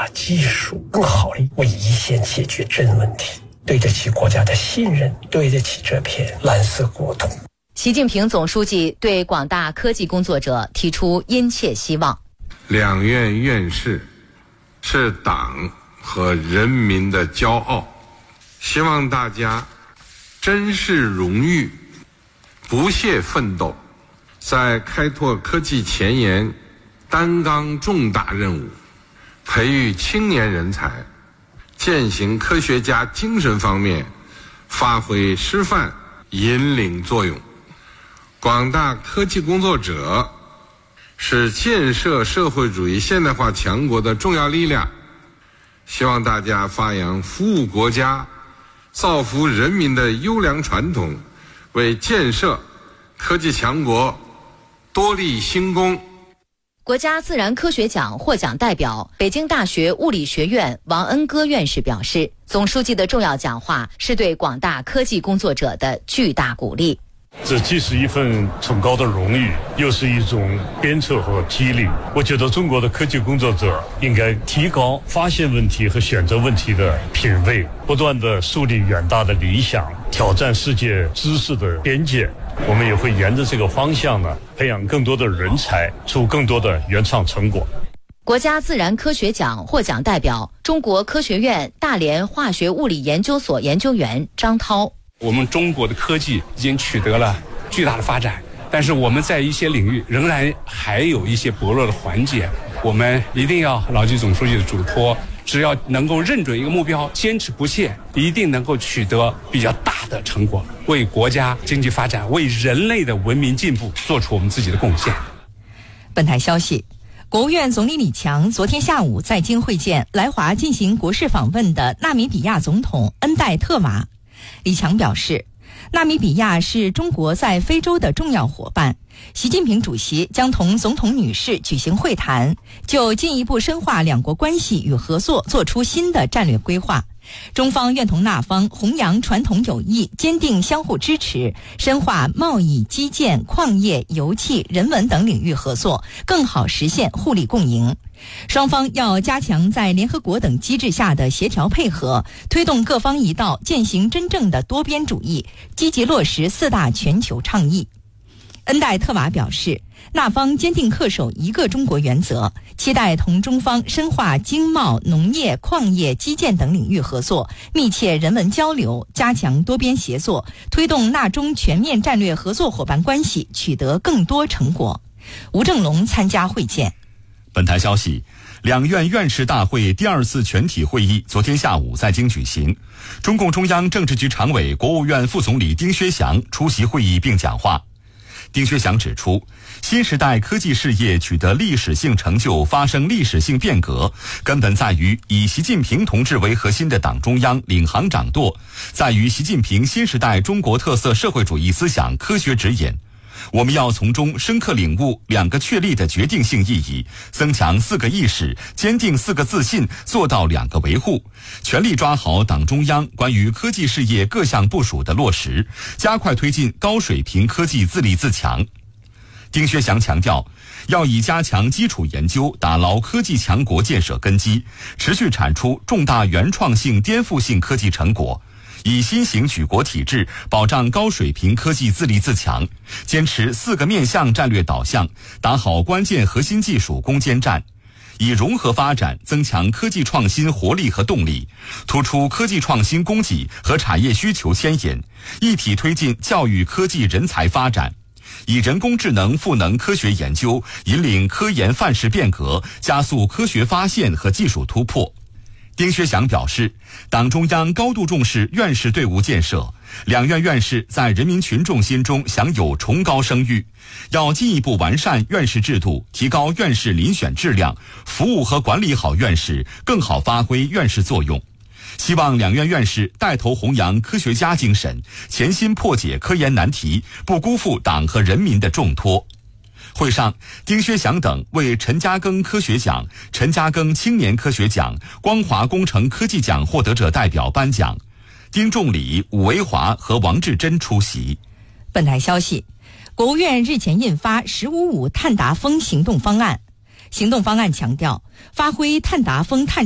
技术更好地为一线解决真问题，对得起国家的信任，对得起这片蓝色国土。 习近平总书记对广大科技工作者提出殷切希望。 两院院士是党和人民的骄傲，希望大家珍视荣誉，不懈奋斗，在开拓科技前沿担纲重大任务，培育青年人才，践行科学家精神方面发挥示范引领作用。广大科技工作者是建设社会主义现代化强国的重要力量，希望大家发扬服务国家、造福人民的优良传统，为建设科技强国多立新功。 国家自然科学奖获奖代表、北京大学物理学院王恩歌院士表示，总书记的重要讲话是对广大科技工作者的巨大鼓励。 这既是一份崇高的荣誉，又是一种鞭策和激励。我觉得中国的科技工作者应该提高发现问题和选择问题的品位，不断地树立远大的理想，挑战世界知识的边界。我们也会沿着这个方向呢，培养更多的人才，出更多的原创成果。 国家自然科学奖获奖代表、中国科学院大连化学物理研究所研究员张涛。 我们中国的科技已经取得了巨大的发展，但是我们在一些领域仍然还有一些薄弱的环节，我们一定要牢记总书记的嘱托，只要能够认准一个目标，坚持不懈，一定能够取得比较大的成果，为国家经济发展、为人类的文明进步做出我们自己的贡献。 本台消息，国务院总理李强昨天下午在京会见来华进行国事访问的纳米比亚总统恩代特瓦。李强表示，纳米比亚是中国在非洲的重要伙伴，习近平主席将同总统女士举行会谈，就进一步深化两国关系与合作做出新的战略规划。中方愿同那方弘扬传统友谊，坚定相互支持，深化贸易、基建、矿业、油气、人文等领域合作，更好实现互利共赢。双方要加强在联合国等机制下的协调配合，推动各方一道践行真正的多边主义，积极落实4大全球倡议。恩代特瓦表示，那方坚定恪守一个中国原则，期待同中方深化经贸、农业、矿业、基建等领域合作，密切人文交流，加强多边协作，推动纳中全面战略合作伙伴关系取得更多成果。吴正龙参加会见。 本台消息，两院院士大会第2次全体会议昨天下午在京举行，中共中央政治局常委、国务院副总理丁薛祥出席会议并讲话。丁薛祥指出，新时代科技事业取得历史性成就，发生历史性变革，根本在于以习近平同志为核心的党中央领航掌舵，在于习近平新时代中国特色社会主义思想科学指引。我们要从中深刻领悟2个确立的决定性意义，增强4个意识，坚定4个自信，做到2个维护，全力抓好党中央关于科技事业各项部署的落实，加快推进高水平科技自立自强。丁薛祥强调，要以加强基础研究，打牢科技强国建设根基，持续产出重大原创性、颠覆性科技成果，以新型举国体制保障高水平科技自立自强，坚持4个面向战略导向，打好关键核心技术攻坚战，以融合发展增强科技创新活力和动力，突出科技创新供给和产业需求牵引，一体推进教育科技人才发展，以人工智能赋能科学研究，引领科研范式变革，加速科学发现和技术突破。丁薛祥表示，党中央高度重视院士队伍建设，两院院士在人民群众心中享有崇高声誉，要进一步完善院士制度，提高院士遴选质量，服务和管理好院士，更好发挥院士作用。希望两院院士带头弘扬科学家精神，潜心破解科研难题，不辜负党和人民的重托。会上，丁薛祥等为陈嘉庚科学奖、陈嘉庚青年科学奖、光华工程科技奖获得者代表颁奖。丁仲礼、武维华和王志珍出席。 本台消息，国务院日前印发“15.5碳达峰行动方案”。行动方案强调，发挥碳达峰碳